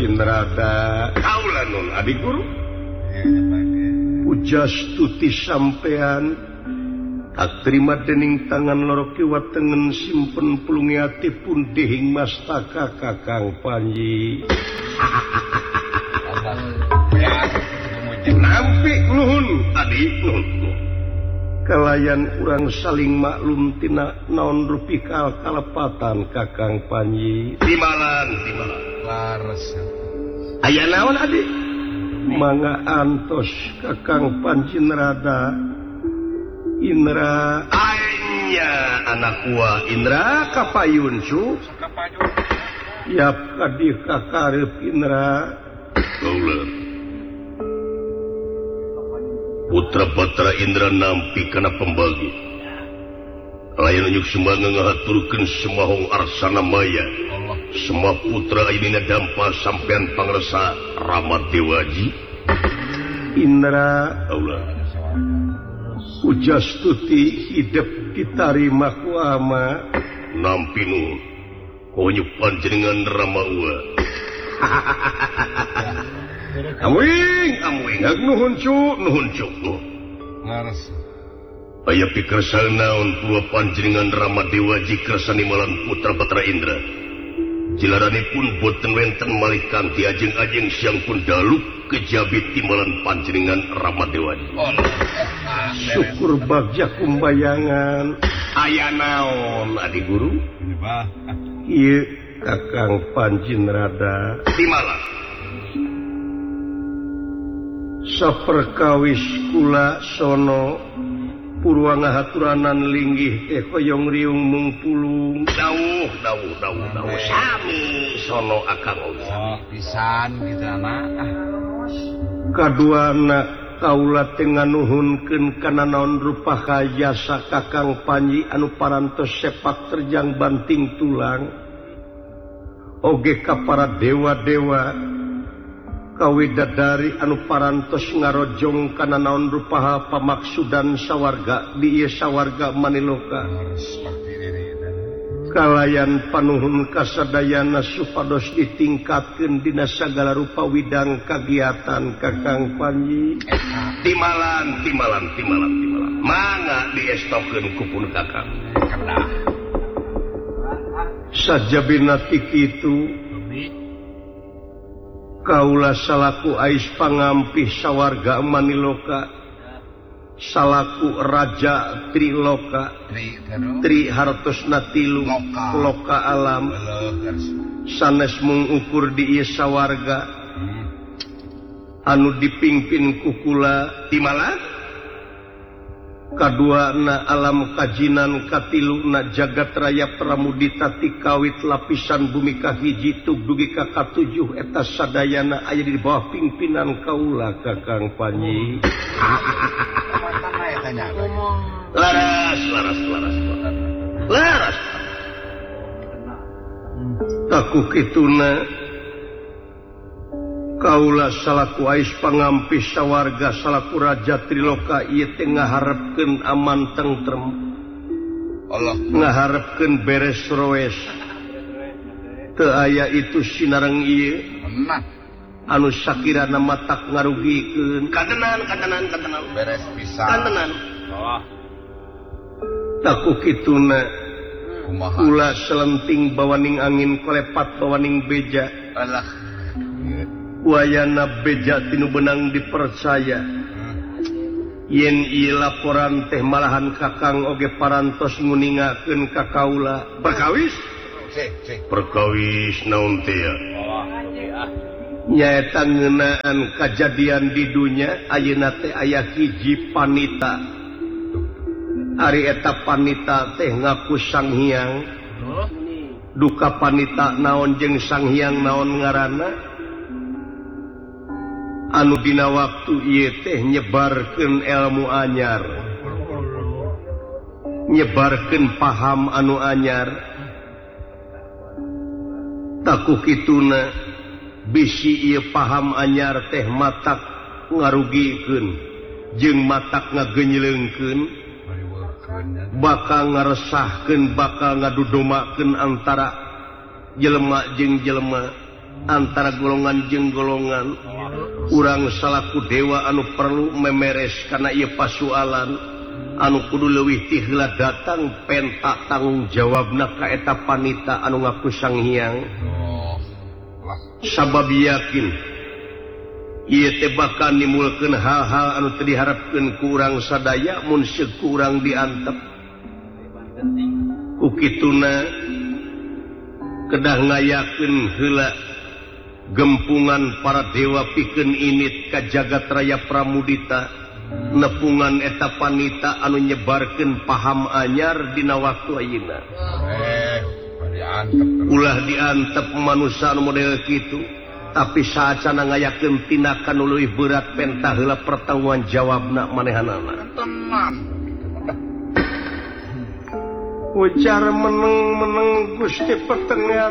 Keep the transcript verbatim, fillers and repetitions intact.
Pancinrada kaula nun adik guru ujas tuti sampean tak terima dening tangan loro kiwa tengen simpen pulungi ati pun dihing mastaka Kakang Panji nampi nuhun adik nuhun kalayan urang saling maklum tina naon rupikal kalepatan Kakang Panji timalan timalan laras aya naon adik mangga antos Kakang Pancinrada Indra anya anak gua Indra kapayun su yap kadih kakarep Indra kaula putra-putra Indra nampi kana pembagi layan unjuk semangga ngahaturkeun semahong arsana maya semua putra ayeuna dampa sampean pangresa Rama Dewaji Indra kaula ujas tuti hidup ditarima ku ama nampi nuhun konyu panjenengan Rama Ua amuing amuing hak nuhun cu nuhun cu ngaras aya pikersal naon tua panjenengan Rama Dewaji kersani malan putra Patra Indra jilaranipun boten wenten malih kanthi ajeng-ajeng siang pun daluk kejabit timbalan panjenengan Rama Dewaji syukur bagja kumbayangan aya naon adik guru ieu Kakang Pancinrada timala saperkawis kula sono purwa ngahaturanan linggih teh koyong riung mungpulung dawuh dawuh dawuh dawuh sami sono akang oh, pisan gitu anak kaduana kaula teh nganuhunkeun kana naon rupa jasa Kakang Panji anu parantos sepak terjang banting tulang oge ka para dewa-dewa kawidadari anu parantos ngarojong kana naon rupaha pamaksudan sawarga di ieu sawarga Maniloka kalayan panuhun kasadayana supados ditingkatkeun dina sagala rupa widang kagiatan Kakang Panji timalan timalan timalan timalan mangga diestokeun ku pun Kakang sajabina ti kitu kaula salaku ais pangampih sawarga Maniloka salaku Raja Triloka Tri hartosna tilu loka alam sanes mengukur di ieu sawarga anu dipingpin ku kula timala kaduana alam kajinan katiluna jagat raya pramudita ti kawit lapisan bumi kahiji tug dugi ka katujuh eta sadayana aya di bawah pimpinan kaula Kakang Panji laras laras laras laras taku kituna kaula salaku ais pangampih sawarga salaku Raja Triloka ieu teh ngaharepkeun aman tentrem Allah ngaharepkeun beres roes teu aya itu sinareng ieu anu sakirana matak ngarugikeun kadenan kadenan kadenan beres pisan kadenan taku kituna kula selenting bawaning angin kolepat bawaning beja alah wayana beja tinu benang dipercaya yen ieu laporan teh malahan Kakang oge parantos nguningakeun ka kaula perkawis perkawis naon teh nyaeta ngeunaan kajadian di dunya ayeuna teh aya hiji panita ari eta panita teh ngaku Sang Hyang duka panita naon jeung Sang Hyang naon ngaranna anu dina waktu ieu teh nyebarkeun ilmu anyar nyebarkeun paham anu anyar taku kituna bisi ieu paham anyar teh matak ngarugikeun jeung matak ngagenyeleungkeun bakal ngaresahkeun bakal ngadudomakeun antara jelema jeung jelema antara golongan jeung golongan urang salaku dewa anu perlu memeres kana ieu pasualan anu kudu leuwih ti heula datang penta tanggung jawabna ka eta panita anu ngaku Sang Hyang sabab yakin ieu teh bakal nimulkeun hal-hal anu teu diharapkeun ku urang sadaya mun seuk urang diantep ku kituna kedah ngayakeun heula gempungan para dewa pikeun init ka jagat raya Pramudita nepungan eta panita anu nyebarkeun paham anyar dina waktu ayeuna ulah diantep manusia anu model kitu tapi saacana ngayakeun tindakan nu leuwih berat penta heula pertanggungan jawabna manehanana ujar meneng-meneng Gusti Petengah